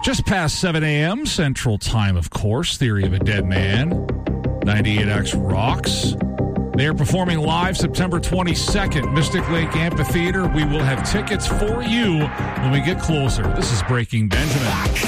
Just past 7 a.m. Central Time, of course. Theory of a Dead Man. 98X rocks. They are performing live September 22nd, Mystic Lake Amphitheater. We will have tickets for you when we get closer. This is Breaking Benjamin.